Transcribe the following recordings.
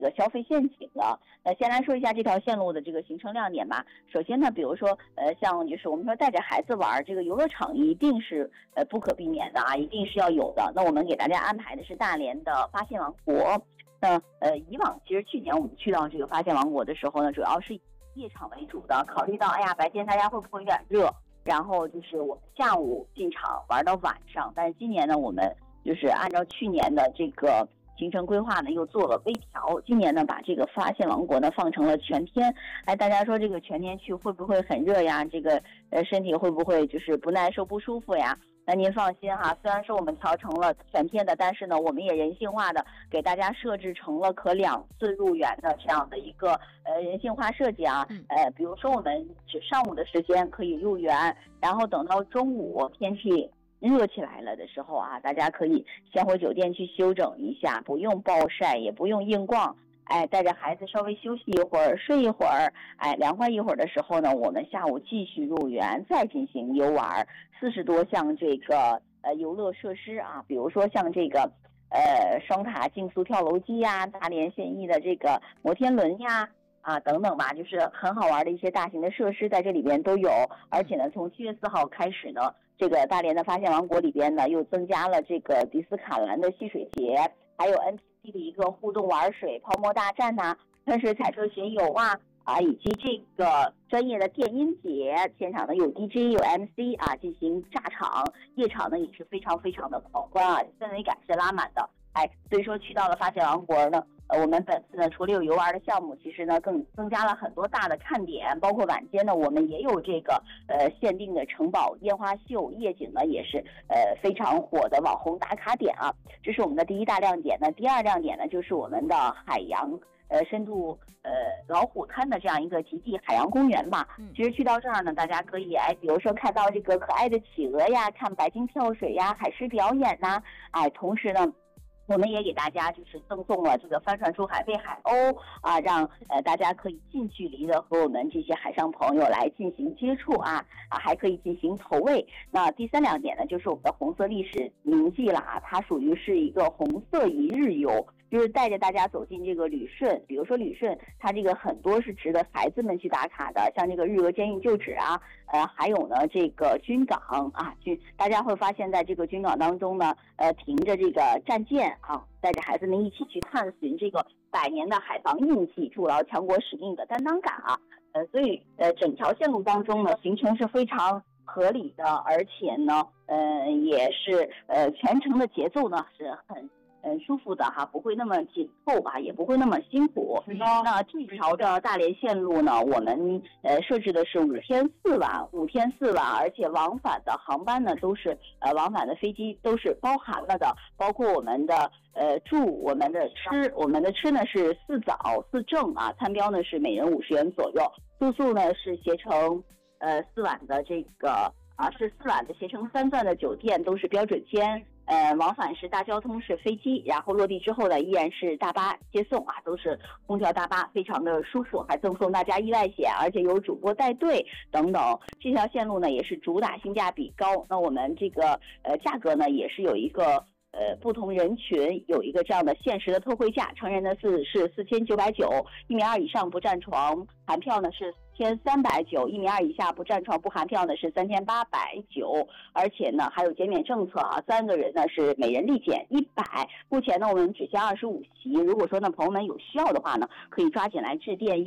个消费陷阱了。先来说一下这条线路的这个行程亮点吧。首先呢，比如说像就是我们说带着孩子玩，这个游乐场一定是不可避免的啊，一定是要有的。那我们给大家安排的是大连的发现王国。以往其实去年我们去到这个发现王国的时候呢，主要是以夜场为主的，考虑到白天大家会不会有点热，然后就是我们下午进场玩到晚上。但是今年呢，我们就是按照去年的这个行程规划呢，又做了微调。今年呢，把这个发现王国呢放成了全天。大家说这个全天去会不会很热呀？这个身体会不会就是不耐受不舒服呀？那您放心哈，虽然说我们调成了全天的，但是呢，我们也人性化的给大家设置成了可2次入园的这样的一个人性化设计啊。比如说我们只上午的时间可以入园，然后等到中午天气热起来了的时候啊，大家可以先回酒店去休整一下，不用暴晒，也不用硬逛。带着孩子稍微休息一会儿，睡一会儿，凉快一会儿的时候呢，我们下午继续入园，再进行游玩40多项这个游乐设施啊，比如说像这个双塔竞速跳楼机呀，大连现役的这个摩天轮呀。等等吧，就是很好玩的一些大型的设施在这里边都有。而且呢，从7月4号开始呢，这个大连的发现王国里边呢，又增加了这个迪斯卡兰的戏水节，还有 NPC 的一个互动玩水泡沫大战呐，喷水彩车巡游以及这个专业的电音节，现场呢有 DJ 有 MC 进行炸场，夜场呢也是非常非常的狂欢氛围感是拉满的。所以说去到了发现王国呢，我们本次呢除了有游玩的项目，其实呢更增加了很多大的看点，包括晚间呢我们也有这个限定的城堡烟花秀，夜景呢也是非常火的网红打卡点啊。这是我们的第一大亮点呢。第二亮点呢就是我们的海洋深度老虎滩的这样一个极地海洋公园吧。其实去到这儿呢，大家可以比如说看到这个可爱的企鹅呀，看白鲸跳水呀，海狮表演呐，同时呢我们也给大家就是赠送了这个帆船出海喂海鸥让大家可以近距离的和我们这些海上朋友来进行接触还可以进行投喂。那第3亮点呢，就是我们的红色历史铭记了它属于是一个红色一日游，就是带着大家走进这个旅顺。比如说旅顺它这个很多是值得孩子们去打卡的，像这个日俄监狱旧址还有呢这个军港大家会发现在这个军港当中呢停着这个战舰带着孩子们一起去探寻这个100年的海防印记，筑牢强国使命的担当感所以整条线路当中呢，行程是非常合理的，而且呢也是全程的节奏呢是很舒服的不会那么紧凑也不会那么辛苦。那这条的大连线路呢，我们设置的是5天4晚，而且往返的航班呢都是往返的飞机都是包含了的，包括我们的住、我们的吃。我们的吃呢是4早4正餐标呢是每人50元左右，住宿呢是携程4晚的这个是4晚的携程3钻的酒店，都是标准间。往返是大交通是飞机，然后落地之后呢依然是大巴接送都是空调大巴，非常的舒服，还赠送大家意外险，而且有主播带队等等。这条线路呢也是主打性价比高，那我们这个价格呢也是有一个不同人群有一个这样的限时的特惠价，成人的是4990，1.2米以上不占床含票呢是1390，1.2米以下不占床不含票呢是3890，而且呢还有减免政策3个人呢是每人立减100。目前呢我们只限25席，如果说呢朋友们有需要的话呢，可以抓紧来致电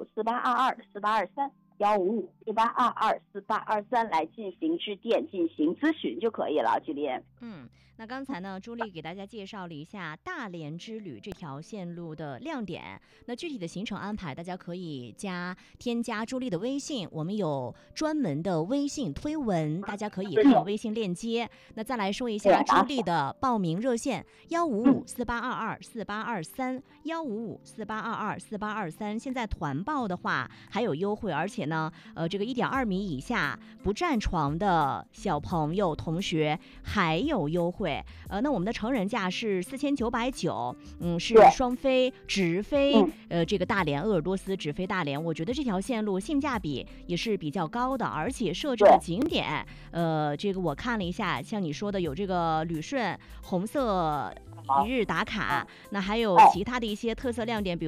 15548224823，15548224823来进行致电进行咨询就可以了。朱莉。 那刚才呢，朱莉给大家介绍了一下大连之旅这条线路的亮点。那具体的行程安排，大家可以添加朱莉的微信，我们有专门的微信推文，大家可以看微信链接。那再来说一下朱莉的报名热线：15548224823，15548224823。现在团报的话还有优惠，而且呢，这个1.2米以下不占床的小朋友同学还有优惠。那我们的成人价是4990，是双飞直飞这个大连鄂尔多斯直飞大连。我觉得这条线路性价比也是比较高的，而且设置的景点这个我看了一下，像你说的有这个旅顺红色好， 一日打卡，那还有哎。 其他的一些特色亮点，比如